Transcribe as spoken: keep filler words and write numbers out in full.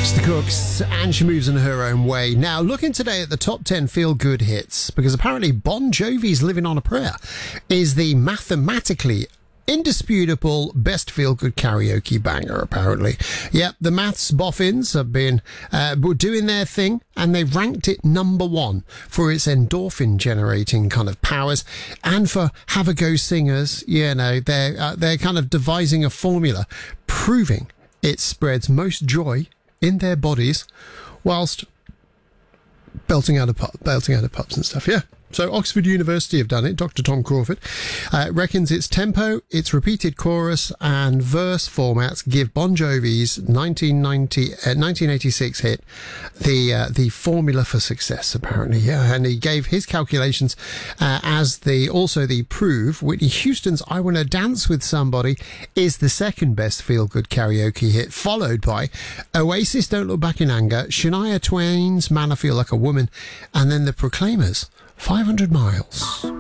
Cooks, and she moves in her own way. Now, looking today at the top ten feel-good hits, because apparently Bon Jovi's Living on a Prayer is the mathematically indisputable best feel-good karaoke banger, apparently. Yep, the maths boffins have been uh, were doing their thing, and they ranked it number one for its endorphin-generating kind of powers, and for have-a-go singers, you know, they're, uh, they're kind of devising a formula proving it spreads most joy in their bodies whilst belting out of pu- belting out of pubs and stuff. Yeah. So Oxford University have done it. Doctor Tom Crawford uh, reckons its tempo, its repeated chorus and verse formats give Bon Jovi's nineteen ninety, uh, nineteen eighty-six hit the uh, the formula for success, apparently. Yeah, and he gave his calculations uh, as the also the prove Whitney Houston's I Wanna Dance With Somebody is the second best feel-good karaoke hit, followed by Oasis Don't Look Back in Anger, Shania Twain's Man I Feel Like a Woman, and then the Proclaimers five hundred miles.